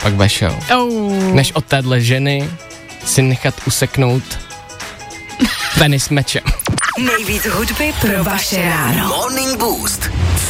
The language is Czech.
pak vešel. Než od téhle ženy si nechat useknout penis mečem. Nejvíc hudby pro vaše ráno. Morning Boost.